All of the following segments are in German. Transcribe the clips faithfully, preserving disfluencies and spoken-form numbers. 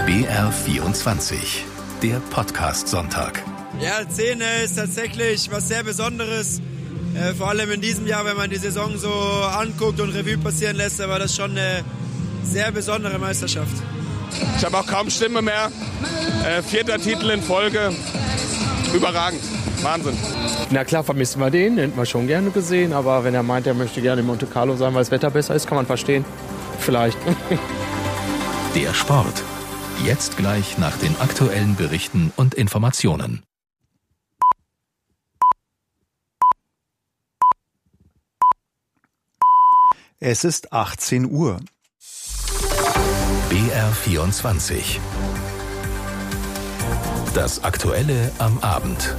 B R vierundzwanzig, der Podcast-Sonntag. Ja, Szene ist tatsächlich was sehr Besonderes. Äh, vor allem in diesem Jahr, wenn man die Saison so anguckt und Revue passieren lässt, war das schon eine sehr besondere Meisterschaft. Ich habe auch kaum Stimme mehr. Äh, vierter Titel in Folge. Überragend. Wahnsinn. Na klar, vermissen wir den. Den hätten wir schon gerne gesehen. Aber wenn er meint, er möchte gerne in Monte Carlo sein, weil das Wetter besser ist, kann man verstehen. Vielleicht. Der Sport. Jetzt gleich nach den aktuellen Berichten und Informationen. Es ist achtzehn Uhr. B R vierundzwanzig. Das Aktuelle am Abend.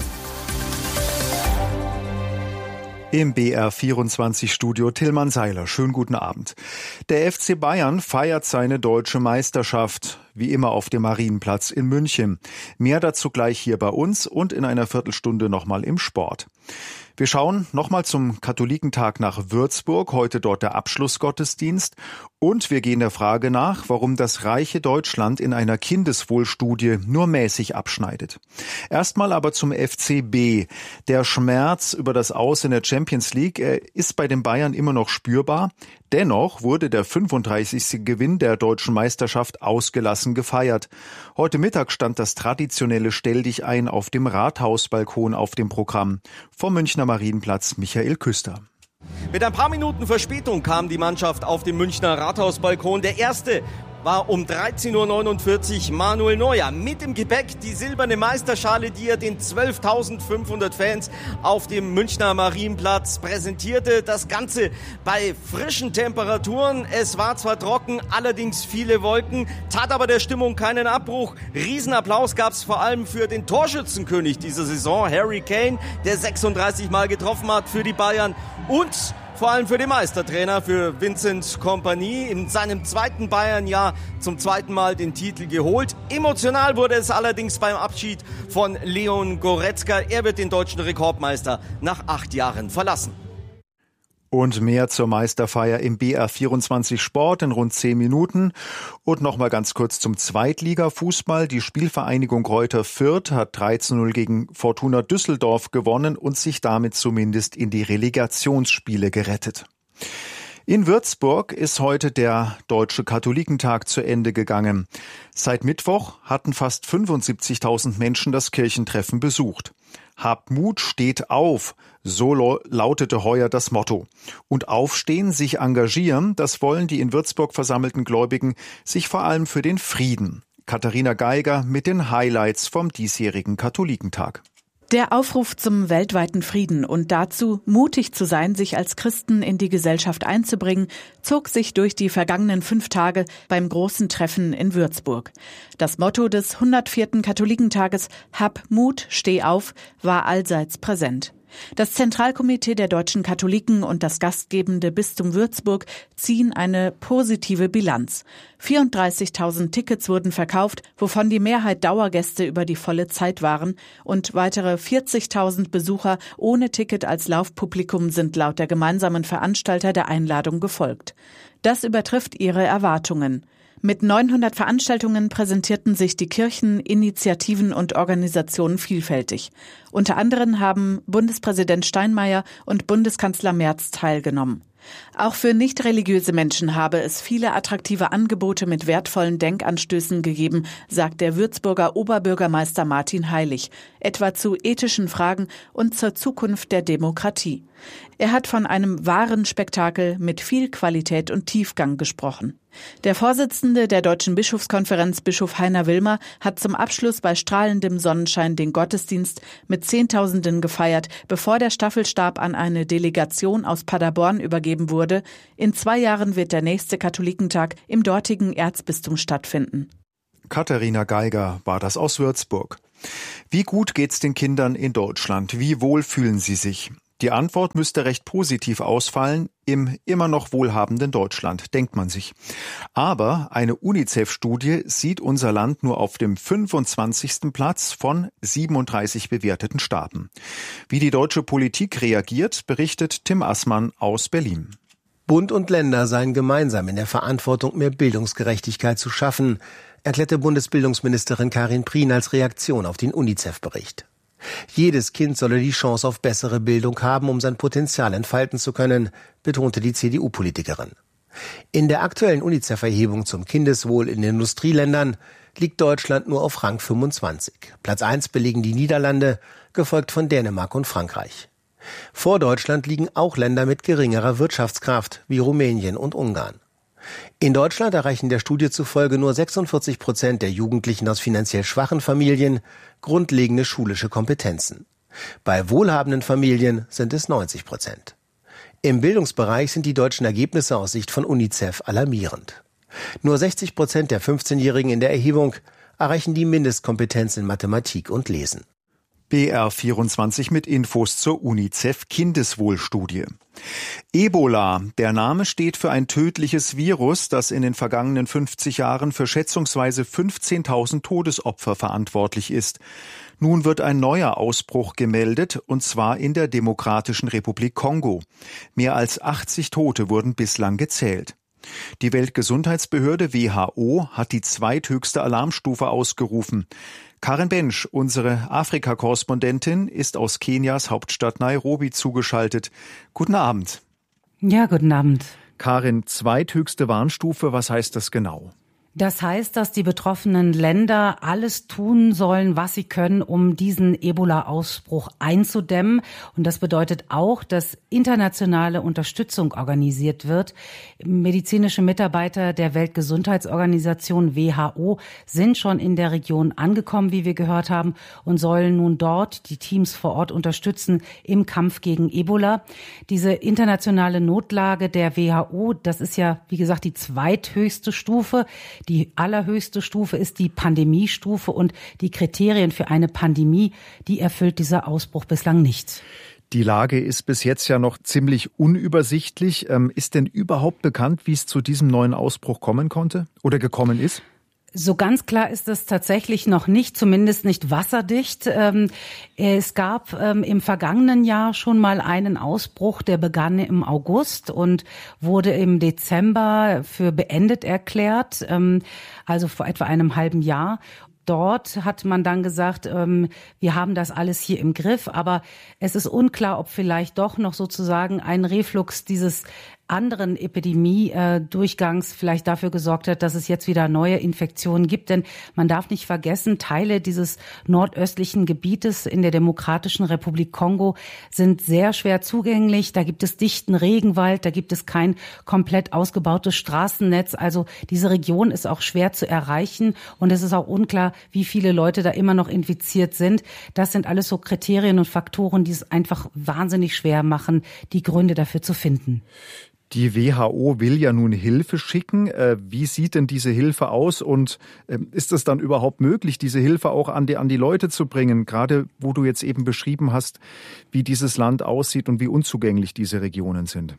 Im B R vierundzwanzig Studio Tillmann Seiler. Schönen guten Abend. Der F C Bayern feiert seine deutsche Meisterschaft, wie immer auf dem Marienplatz in München. Mehr dazu gleich hier bei uns und in einer Viertelstunde nochmal im Sport. Wir schauen nochmal zum Katholikentag nach Würzburg, heute dort der Abschlussgottesdienst. Und wir gehen der Frage nach, warum das reiche Deutschland in einer Kindeswohlstudie nur mäßig abschneidet. Erstmal aber zum F C B. Der Schmerz über das Aus in der Champions League ist bei den Bayern immer noch spürbar. Dennoch wurde der fünfunddreißigste Gewinn der deutschen Meisterschaft ausgelassen gefeiert. Heute Mittag stand das traditionelle Stelldichein auf dem Rathausbalkon auf dem Programm. Vom Münchner Marienplatz Michael Küster. Mit ein paar Minuten Verspätung kam die Mannschaft auf den Münchner Rathausbalkon. Der erste war um dreizehn Uhr neunundvierzig Manuel Neuer. Mit im Gepäck die silberne Meisterschale, die er den zwölftausendfünfhundert Fans auf dem Münchner Marienplatz präsentierte. Das Ganze bei frischen Temperaturen. Es war zwar trocken, allerdings viele Wolken, tat aber der Stimmung keinen Abbruch. Riesenapplaus gab es vor allem für den Torschützenkönig dieser Saison, Harry Kane, der sechsunddreißig Mal getroffen hat für die Bayern, und vor allem für den Meistertrainer, für Vincent Kompany, in seinem zweiten Bayern-Jahr zum zweiten Mal den Titel geholt. Emotional wurde es allerdings beim Abschied von Leon Goretzka. Er wird den deutschen Rekordmeister nach acht Jahren verlassen. Und mehr zur Meisterfeier im B R vierundzwanzig Sport in rund zehn Minuten. Und nochmal ganz kurz zum Zweitliga-Fußball. Die Spielvereinigung Greuther Fürth hat drei zu null gegen Fortuna Düsseldorf gewonnen und sich damit zumindest in die Relegationsspiele gerettet. In Würzburg ist heute der Deutsche Katholikentag zu Ende gegangen. Seit Mittwoch hatten fast fünfundsiebzigtausend Menschen das Kirchentreffen besucht. Habt Mut, steht auf, so lautete heuer das Motto. Und aufstehen, sich engagieren, das wollen die in Würzburg versammelten Gläubigen sich vor allem für den Frieden. Katharina Geiger mit den Highlights vom diesjährigen Katholikentag. Der Aufruf zum weltweiten Frieden und dazu, mutig zu sein, sich als Christen in die Gesellschaft einzubringen, zog sich durch die vergangenen fünf Tage beim großen Treffen in Würzburg. Das Motto des hundertvierten Katholikentages »Hab Mut, steh auf« war allseits präsent. Das Zentralkomitee der deutschen Katholiken und das gastgebende Bistum Würzburg ziehen eine positive Bilanz. vierunddreißigtausend Tickets wurden verkauft, wovon die Mehrheit Dauergäste über die volle Zeit waren, und weitere vierzigtausend Besucher ohne Ticket als Laufpublikum sind laut der gemeinsamen Veranstalter der Einladung gefolgt. Das übertrifft ihre Erwartungen. Mit neunhundert Veranstaltungen präsentierten sich die Kirchen, Initiativen und Organisationen vielfältig. Unter anderem haben Bundespräsident Steinmeier und Bundeskanzler Merz teilgenommen. Auch für nicht religiöse Menschen habe es viele attraktive Angebote mit wertvollen Denkanstößen gegeben, sagt der Würzburger Oberbürgermeister Martin Heilig, etwa zu ethischen Fragen und zur Zukunft der Demokratie. Er hat von einem wahren Spektakel mit viel Qualität und Tiefgang gesprochen. Der Vorsitzende der Deutschen Bischofskonferenz, Bischof Heiner Wilmer, hat zum Abschluss bei strahlendem Sonnenschein den Gottesdienst mit Zehntausenden gefeiert, bevor der Staffelstab an eine Delegation aus Paderborn übergeben wurde. In zwei Jahren wird der nächste Katholikentag im dortigen Erzbistum stattfinden. Katharina Geiger war das aus Würzburg. Wie gut geht's den Kindern in Deutschland? Wie wohl fühlen sie sich? Die Antwort müsste recht positiv ausfallen im immer noch wohlhabenden Deutschland, denkt man sich. Aber eine UNICEF-Studie sieht unser Land nur auf dem fünfundzwanzigsten Platz von siebenunddreißig bewerteten Staaten. Wie die deutsche Politik reagiert, berichtet Tim Assmann aus Berlin. Bund und Länder seien gemeinsam in der Verantwortung, mehr Bildungsgerechtigkeit zu schaffen. erklärte Bundesbildungsministerin Karin Prien als Reaktion auf den UNICEF-Bericht. Jedes Kind solle die Chance auf bessere Bildung haben, um sein Potenzial entfalten zu können, betonte die C D U-Politikerin. In der aktuellen UNICEF-Erhebung zum Kindeswohl in den Industrieländern liegt Deutschland nur auf Rang fünfundzwanzig. Platz eins belegen die Niederlande, gefolgt von Dänemark und Frankreich. Vor Deutschland liegen auch Länder mit geringerer Wirtschaftskraft, wie Rumänien und Ungarn. In Deutschland erreichen der Studie zufolge nur sechsundvierzig Prozent der Jugendlichen aus finanziell schwachen Familien grundlegende schulische Kompetenzen. Bei wohlhabenden Familien sind es neunzig Prozent. Im Bildungsbereich sind die deutschen Ergebnisse aus Sicht von UNICEF alarmierend. Nur sechzig Prozent der fünfzehnjährigen in der Erhebung erreichen die Mindestkompetenz in Mathematik und Lesen. B R vierundzwanzig mit Infos zur UNICEF-Kindeswohlstudie. Ebola. Der Name steht für ein tödliches Virus, das in den vergangenen fünfzig Jahren für schätzungsweise fünfzehntausend Todesopfer verantwortlich ist. Nun wird ein neuer Ausbruch gemeldet, und zwar in der Demokratischen Republik Kongo. Mehr als achtzig Tote wurden bislang gezählt. Die Weltgesundheitsbehörde W H O hat die zweithöchste Alarmstufe ausgerufen. Karin Bensch, unsere Afrika-Korrespondentin, ist aus Kenias Hauptstadt Nairobi zugeschaltet. Guten Abend. Ja, guten Abend. Karin, zweithöchste Warnstufe, was heißt das genau? Das heißt, dass die betroffenen Länder alles tun sollen, was sie können, um diesen Ebola-Ausbruch einzudämmen. Und das bedeutet auch, dass internationale Unterstützung organisiert wird. Medizinische Mitarbeiter der Weltgesundheitsorganisation W H O sind schon in der Region angekommen, wie wir gehört haben, und sollen nun dort die Teams vor Ort unterstützen im Kampf gegen Ebola. Diese internationale Notlage der W H O, das ist ja, wie gesagt, die zweithöchste Stufe. Die allerhöchste Stufe ist die Pandemiestufe, und die Kriterien für eine Pandemie, die erfüllt dieser Ausbruch bislang nicht. Die Lage ist bis jetzt ja noch ziemlich unübersichtlich. Ist denn überhaupt bekannt, wie es zu diesem neuen Ausbruch kommen konnte oder gekommen ist? So ganz klar ist es tatsächlich noch nicht, zumindest nicht wasserdicht. Es gab im vergangenen Jahr schon mal einen Ausbruch, der begann im August und wurde im Dezember für beendet erklärt, also vor etwa einem halben Jahr. Dort hat man dann gesagt, ähm, wir haben das alles hier im Griff, aber es ist unklar, ob vielleicht doch noch sozusagen ein Reflux dieses anderen Epidemie-Durchgangs vielleicht dafür gesorgt hat, dass es jetzt wieder neue Infektionen gibt. Denn man darf nicht vergessen, Teile dieses nordöstlichen Gebietes in der Demokratischen Republik Kongo sind sehr schwer zugänglich. Da gibt es dichten Regenwald, da gibt es kein komplett ausgebautes Straßennetz. Also diese Region ist auch schwer zu erreichen, und es ist auch unklar, wie viele Leute da immer noch infiziert sind. Das sind alles so Kriterien und Faktoren, die es einfach wahnsinnig schwer machen, die Gründe dafür zu finden. Die W H O will ja nun Hilfe schicken. Wie sieht denn diese Hilfe aus, und ist es dann überhaupt möglich, diese Hilfe auch an die, an die Leute zu bringen? Gerade wo du jetzt eben beschrieben hast, wie dieses Land aussieht und wie unzugänglich diese Regionen sind.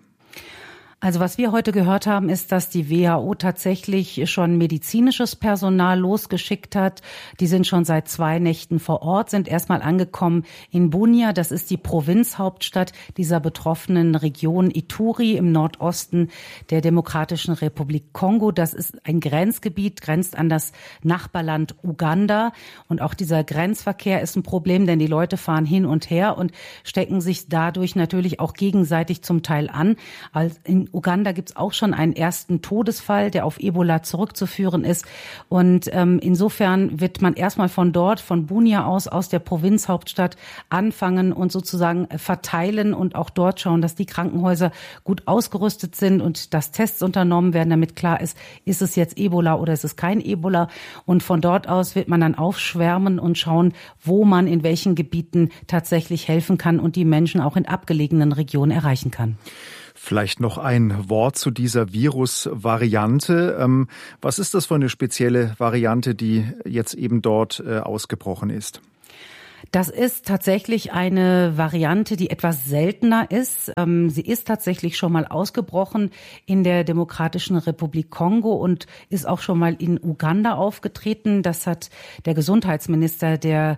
Also was wir heute gehört haben, ist, dass die W H O tatsächlich schon medizinisches Personal losgeschickt hat. Die sind schon seit zwei Nächten vor Ort, sind erstmal angekommen in Bunia. Das ist die Provinzhauptstadt dieser betroffenen Region Ituri im Nordosten der Demokratischen Republik Kongo. Das ist ein Grenzgebiet, grenzt an das Nachbarland Uganda. Und auch dieser Grenzverkehr ist ein Problem, denn die Leute fahren hin und her und stecken sich dadurch natürlich auch gegenseitig zum Teil an. In Uganda gibt es auch schon einen ersten Todesfall, der auf Ebola zurückzuführen ist. Und ähm, insofern wird man erstmal von dort, von Bunia aus, aus der Provinzhauptstadt anfangen und sozusagen verteilen und auch dort schauen, dass die Krankenhäuser gut ausgerüstet sind und dass Tests unternommen werden, damit klar ist, ist es jetzt Ebola oder ist es kein Ebola. Und von dort aus wird man dann aufschwärmen und schauen, wo man in welchen Gebieten tatsächlich helfen kann und die Menschen auch in abgelegenen Regionen erreichen kann. Vielleicht noch ein Wort zu dieser Virusvariante. Was ist das für eine spezielle Variante, die jetzt eben dort ausgebrochen ist? Das ist tatsächlich eine Variante, die etwas seltener ist. Sie ist tatsächlich schon mal ausgebrochen in der Demokratischen Republik Kongo und ist auch schon mal in Uganda aufgetreten. Das hat der Gesundheitsminister der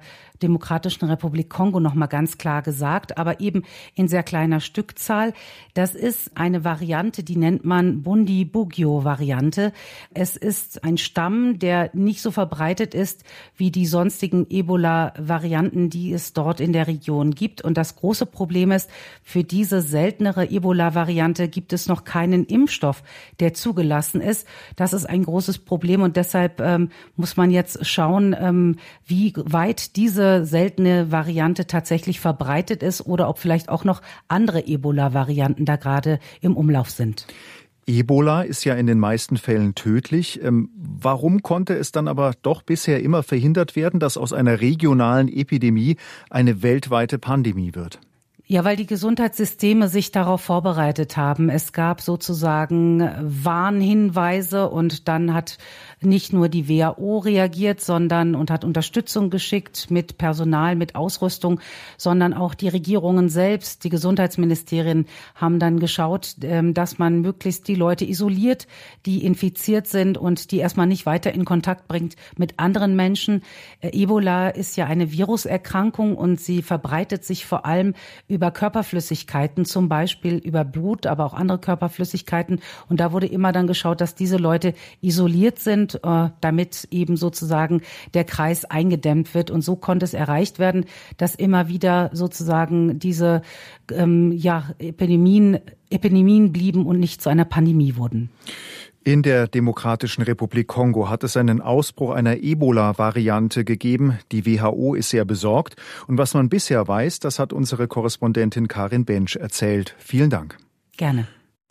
Demokratischen Republik Kongo noch mal ganz klar gesagt, aber eben in sehr kleiner Stückzahl. Das ist eine Variante, die nennt man Bundibugyo-Variante. Es ist ein Stamm, der nicht so verbreitet ist wie die sonstigen Ebola-Varianten, die es dort in der Region gibt. Und das große Problem ist, für diese seltenere Ebola-Variante gibt es noch keinen Impfstoff, der zugelassen ist. Das ist ein großes Problem und deshalb ähm, muss man jetzt schauen, ähm, wie weit diese seltene Variante tatsächlich verbreitet ist oder ob vielleicht auch noch andere Ebola-Varianten da gerade im Umlauf sind. Ebola ist ja in den meisten Fällen tödlich. Ähm, warum konnte es dann aber doch bisher immer verhindert werden, dass aus einer regionalen Epidemie eine weltweite Pandemie wird? Ja, weil die Gesundheitssysteme sich darauf vorbereitet haben. Es gab sozusagen Warnhinweise und dann hat nicht nur die W H O reagiert, sondern und hat Unterstützung geschickt mit Personal, mit Ausrüstung, sondern auch die Regierungen selbst, die Gesundheitsministerien haben dann geschaut, dass man möglichst die Leute isoliert, die infiziert sind und die erstmal nicht weiter in Kontakt bringt mit anderen Menschen. Ebola ist ja eine Viruserkrankung und sie verbreitet sich vor allem über Körperflüssigkeiten, zum Beispiel über Blut, aber auch andere Körperflüssigkeiten. Und da wurde immer dann geschaut, dass diese Leute isoliert sind, äh, damit eben sozusagen der Kreis eingedämmt wird. Und so konnte es erreicht werden, dass immer wieder sozusagen diese ähm, ja, Epidemien, Epidemien blieben und nicht zu einer Pandemie wurden. In der Demokratischen Republik Kongo hat es einen Ausbruch einer Ebola-Variante gegeben. Die W H O ist sehr besorgt. Und was man bisher weiß, das hat unsere Korrespondentin Karin Bensch erzählt. Vielen Dank. Gerne.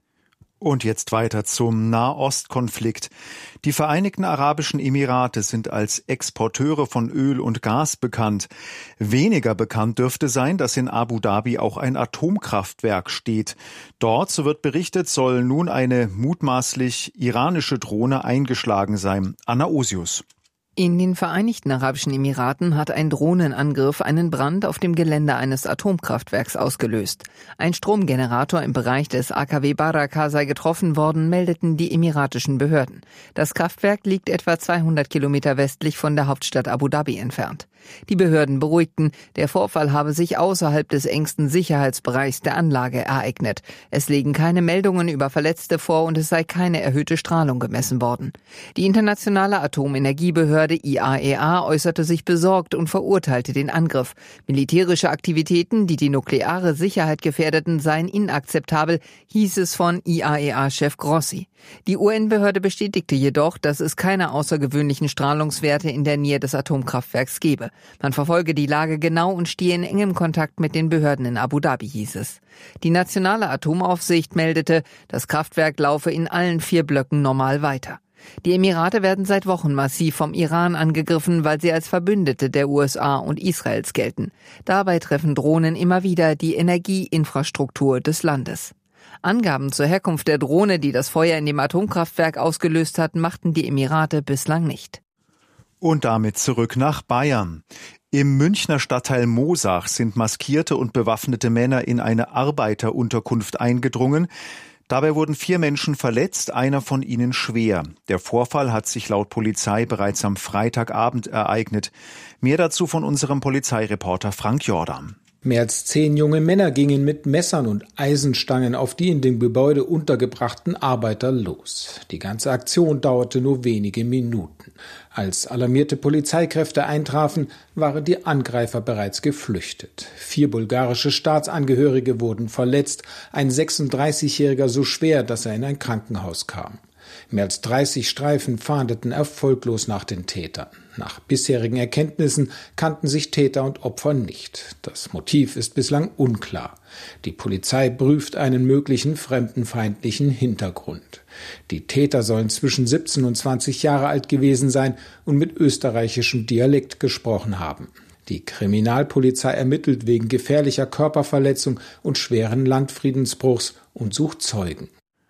Und jetzt weiter zum Nahostkonflikt. Die Vereinigten Arabischen Emirate sind als Exporteure von Öl und Gas bekannt. Weniger bekannt dürfte sein, dass in Abu Dhabi auch ein Atomkraftwerk steht. Dort, so wird berichtet, soll nun eine mutmaßlich iranische Drohne eingeschlagen sein. Anna Osius. In den Vereinigten Arabischen Emiraten hat ein Drohnenangriff einen Brand auf dem Gelände eines Atomkraftwerks ausgelöst. Ein Stromgenerator im Bereich des A K W Baraka sei getroffen worden, meldeten die emiratischen Behörden. Das Kraftwerk liegt etwa zweihundert Kilometer westlich von der Hauptstadt Abu Dhabi entfernt. Die Behörden beruhigten, der Vorfall habe sich außerhalb des engsten Sicherheitsbereichs der Anlage ereignet. Es liegen keine Meldungen über Verletzte vor und es sei keine erhöhte Strahlung gemessen worden. Die internationale Atomenergiebehörde I A E A äußerte sich besorgt und verurteilte den Angriff. Militärische Aktivitäten, die die nukleare Sicherheit gefährdeten, seien inakzeptabel, hieß es von I A E A-Chef Grossi. Die U N-Behörde bestätigte jedoch, dass es keine außergewöhnlichen Strahlungswerte in der Nähe des Atomkraftwerks gebe. Man verfolge die Lage genau und stehe in engem Kontakt mit den Behörden in Abu Dhabi, hieß es. Die nationale Atomaufsicht meldete, das Kraftwerk laufe in allen vier Blöcken normal weiter. Die Emirate werden seit Wochen massiv vom Iran angegriffen, weil sie als Verbündete der U S A und Israels gelten. Dabei treffen Drohnen immer wieder die Energieinfrastruktur des Landes. Angaben zur Herkunft der Drohne, die das Feuer in dem Atomkraftwerk ausgelöst hat, machten die Emirate bislang nicht. Und damit zurück nach Bayern. Im Münchner Stadtteil Moosach sind maskierte und bewaffnete Männer in eine Arbeiterunterkunft eingedrungen. Dabei wurden vier Menschen verletzt, einer von ihnen schwer. Der Vorfall hat sich laut Polizei bereits am Freitagabend ereignet. Mehr dazu von unserem Polizeireporter Frank Jordan. Mehr als zehn junge Männer gingen mit Messern und Eisenstangen auf die in dem Gebäude untergebrachten Arbeiter los. Die ganze Aktion dauerte nur wenige Minuten. Als alarmierte Polizeikräfte eintrafen, waren die Angreifer bereits geflüchtet. Vier bulgarische Staatsangehörige wurden verletzt, ein sechsunddreißigjähriger so schwer, dass er in ein Krankenhaus kam. Mehr als dreißig Streifen fahndeten erfolglos nach den Tätern. Nach bisherigen Erkenntnissen kannten sich Täter und Opfer nicht. Das Motiv ist bislang unklar. Die Polizei prüft einen möglichen fremdenfeindlichen Hintergrund. Die Täter sollen zwischen siebzehn und zwanzig Jahre alt gewesen sein und mit österreichischem Dialekt gesprochen haben. Die Kriminalpolizei ermittelt wegen gefährlicher Körperverletzung und schweren Landfriedensbruchs und sucht Zeugen.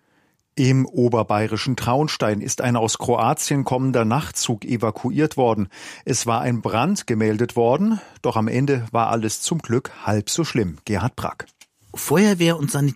Im oberbayerischen Traunstein ist ein aus Kroatien kommender Nachtzug evakuiert worden. Es war ein Brand gemeldet worden, doch am Ende war alles zum Glück halb so schlimm. Gerhard Brack. Feuerwehr und